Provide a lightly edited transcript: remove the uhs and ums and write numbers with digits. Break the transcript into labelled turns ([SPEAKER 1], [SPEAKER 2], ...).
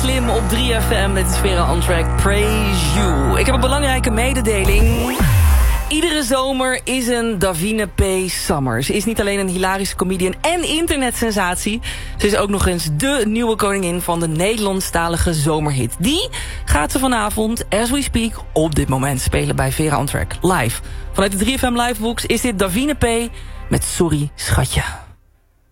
[SPEAKER 1] Slim op 3FM. Dit is Vera on Track. Praise You. Ik heb een belangrijke mededeling. Iedere zomer is een Davine P. Summer. Ze is niet alleen een hilarische comedian en internetsensatie. Ze is ook nog eens de nieuwe koningin van de Nederlandstalige zomerhit. Die gaat ze vanavond, as we speak, op dit moment spelen bij Vera on Track. Live. Vanuit de 3FM Livebox is dit Davine P. met Sorry Schatje.